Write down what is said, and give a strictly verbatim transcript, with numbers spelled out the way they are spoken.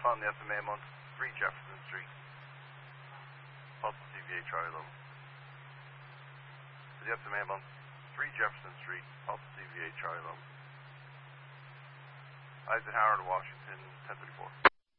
found the F M A on three Jefferson Street. Possible C V A Charlie level. The F M A on three Jefferson Street, possible C V A Charlie level. Eisenhower to Washington, ten thirty-four.